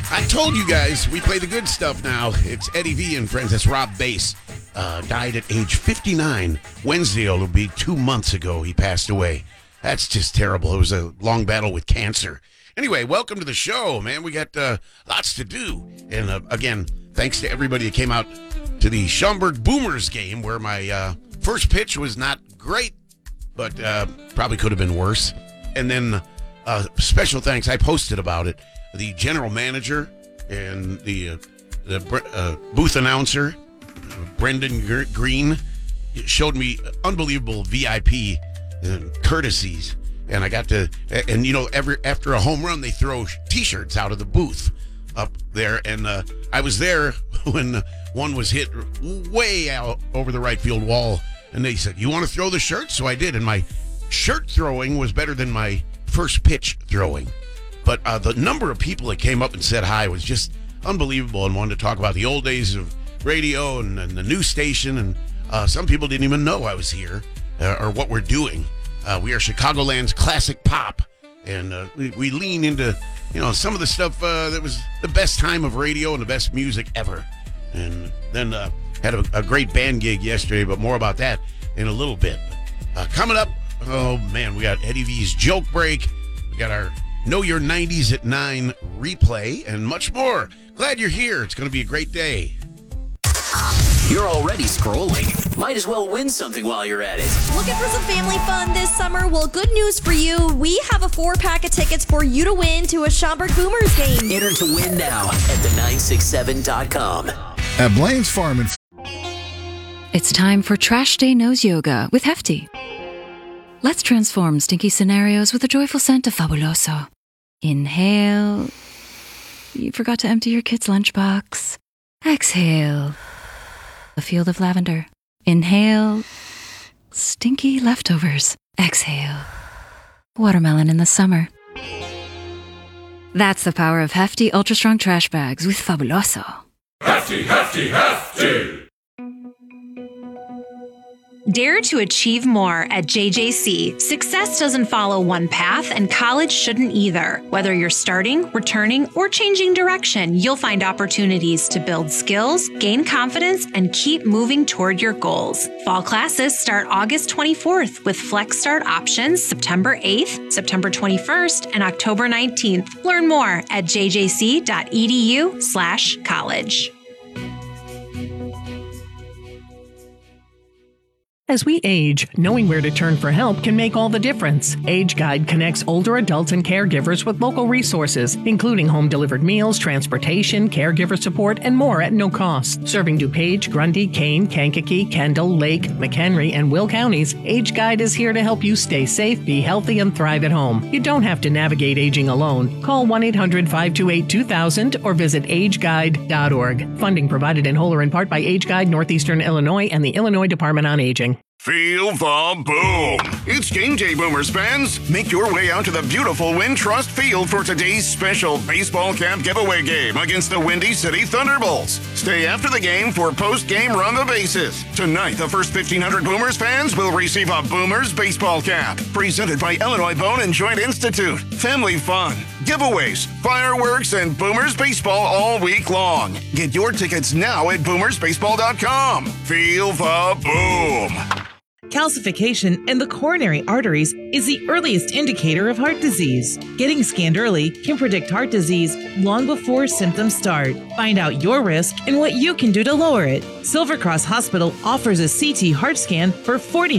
I told you guys, we play the good stuff now. It's Eddie V and friends. That's Rob Bass. Died at age 59. Wednesday, it'll be 2 months ago he passed away. That's just terrible. It was a long battle with cancer. Anyway, welcome to the show, man. We got lots to do. And again, thanks to everybody that came out to the Schaumburg Boomers game where my first pitch was not great, but probably could have been worse. And then special thanks, I posted about it. The general manager and the booth announcer, Brendan Green, showed me unbelievable VIP courtesies. And I got to, and you know, after a home run, they throw T-shirts out of the booth up there. And I was there when one was hit way out over the right field wall. And they said, "You want to throw the shirt?" So I did. And my shirt throwing was better than my first pitch throwing. But the number of people that came up and said hi was just unbelievable and wanted to talk about the old days of radio and the news station. And some people didn't even know I was here or what we're doing. We are Chicagoland's classic pop. And we lean into, you know, some of the stuff that was the best time of radio and the best music ever. And then had a great band gig yesterday, but more about that in a little bit. Coming up, oh man, we got Eddie V's Joke Break. We got our Know Your 90s at 9 replay and much more. Glad you're here. It's going to be a great day. You're already scrolling. Might as well win something while you're at it. Looking for some family fun this summer? Well, good news for you. We have a 4-pack of tickets for you to win to a Schaumburg Boomers game. Enter to win now at the967.com. At Blaine's Farm and It's time for Trash Day Nose Yoga with Hefty. Let's transform stinky scenarios with a joyful scent of Fabuloso. Inhale. You forgot to empty your kid's lunchbox. Exhale. A field of lavender. Inhale. Stinky leftovers. Exhale. Watermelon in the summer. That's the power of Hefty Ultra Strong Trash Bags with Fabuloso. Hefty, hefty, hefty! Dare to achieve more at JJC. Success doesn't follow one path, and college shouldn't either. Whether you're starting, returning, or changing direction, you'll find opportunities to build skills, gain confidence, and keep moving toward your goals. Fall classes start August 24th with Flex Start options September 8th, September 21st, and October 19th. Learn more at jjc.edu/college. As we age, knowing where to turn for help can make all the difference. Age Guide connects older adults and caregivers with local resources, including home-delivered meals, transportation, caregiver support, and more at no cost. Serving DuPage, Grundy, Kane, Kankakee, Kendall, Lake, McHenry, and Will counties, Age Guide is here to help you stay safe, be healthy, and thrive at home. You don't have to navigate aging alone. Call 1-800-528-2000 or visit ageguide.org. Funding provided in whole or in part by Age Guide Northeastern Illinois and the Illinois Department on Aging. Feel the boom. It's game day, Boomers fans. Make your way out to the beautiful Wintrust Field for today's special baseball cap giveaway game against the Windy City Thunderbolts. Stay after the game for post-game run the bases. Tonight, the first 1,500 Boomers fans will receive a Boomers baseball cap presented by Illinois Bone and Joint Institute. Family fun, giveaways, fireworks, and Boomers baseball all week long. Get your tickets now at boomersbaseball.com. Feel the boom. Calcification in the coronary arteries is the earliest indicator of heart disease. Getting scanned early can predict heart disease long before symptoms start. Find out your risk and what you can do to lower it. Silver Cross Hospital offers a CT heart scan for $40